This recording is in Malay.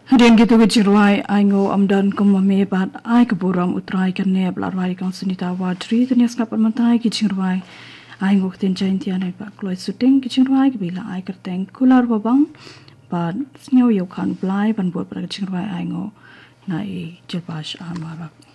Hadian gitu ke jirwai aingo amdan kumame bat ai keburam utrai kene blarwai kang sunita wadri tenias kapan mantai ki jirwai aingo tin jain tianai ba kloi suting ki jirwai ki bila ai kerteng kular babang bat snyo yo kan blai ban bot pra jirwai aingo nai jilbash amarak